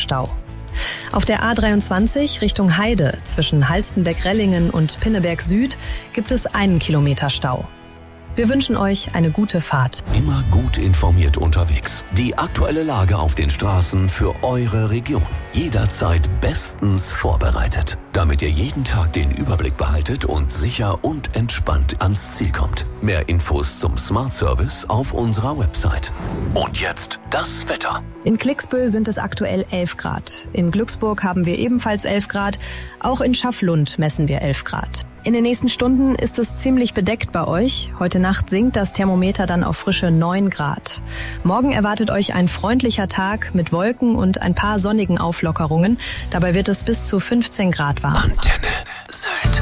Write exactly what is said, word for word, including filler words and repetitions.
Stau. Auf der A dreiundzwanzig Richtung Heide zwischen Halstenberg-Rellingen und Pinneberg Süd gibt es einen Kilometer Stau. Wir wünschen euch eine gute Fahrt. Immer gut informiert unterwegs. Die aktuelle Lage auf den Straßen für eure Region. Jederzeit bestens vorbereitet, damit ihr jeden Tag den Überblick behaltet und sicher und entspannt ans Ziel kommt. Mehr Infos zum Smart Service auf unserer Website. Und jetzt das Wetter. In Klicksbüll sind es aktuell elf Grad. In Glücksburg haben wir ebenfalls elf Grad. Auch in Schafflund messen wir elf Grad. In den nächsten Stunden ist es ziemlich bedeckt bei euch. Heute Nacht sinkt das Thermometer dann auf frische neun Grad. Morgen erwartet euch ein freundlicher Tag mit Wolken und ein paar sonnigen Auflockerungen. Dabei wird es bis zu fünfzehn Grad warm. Antenne Sylt.